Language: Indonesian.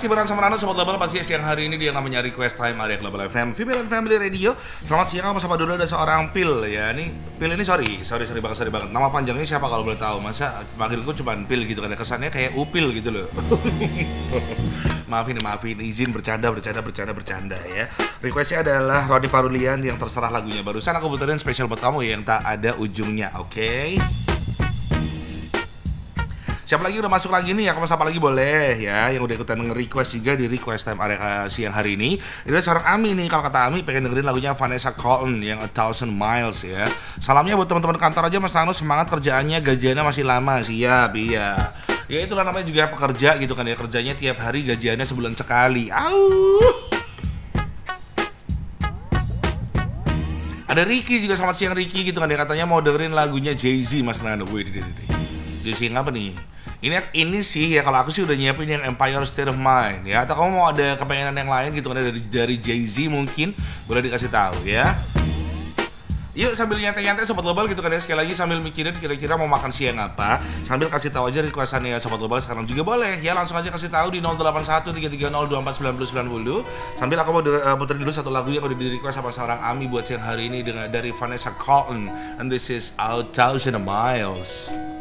masih bareng sama Nano Sobat Global. Pasti siang hari ini dia namanya Request Time Area Global FM Female and Family Radio. Selamat siang, sama dulu ada seorang Pil ya. Pil ini sorry banget. Nama panjangnya siapa kalau boleh tahu? Masa panggilku cuma Pil gitu kan, kesannya kayak Upil gitu loh. Maafin, izin bercanda ya. Requestnya adalah Rodi Parulian yang terserah lagunya. Barusan aku puterin spesial buat kamu yang tak ada ujungnya, oke? Siapa lagi udah masuk lagi nih, aku mau sapa lagi boleh ya. Yang udah ikutan nge-request juga di Request Time Area siang hari ini. Ini ada seorang Ami nih, kalau kata Ami pengen dengerin lagunya Vanessa Carlton yang 1000 Miles ya. Salamnya buat teman-teman kantor aja Mas Nano, semangat kerjaannya, gajiannya masih lama. Siap, iya. Ya itulah namanya juga pekerja gitu kan ya, kerjanya tiap hari, gajiannya sebulan sekali. Ada Ricky juga, selamat siang Ricky gitu kan ya, katanya mau dengerin lagunya Jay-Z Mas Nano. Jay-Z apa nih? Ini sih ya, kalau aku sih udah nyiapin yang Empire State of Mind ya. Atau kamu mau ada kepengenan yang lain gitu kan dari Jay-Z mungkin, boleh dikasih tahu ya. Yuk sambil nyantai-nyantai Sobat Global gitu kan ya. Sekali lagi sambil mikirin kira-kira mau makan siang apa, sambil kasih tahu aja requestannya Sobat Global sekarang juga boleh ya. Langsung aja kasih tahu di 081330249090. Sambil aku mau puterin dulu satu lagu yang udah di request sama seorang Ami buat siang hari ini dari Vanessa Carlton, and this is 1000 Miles.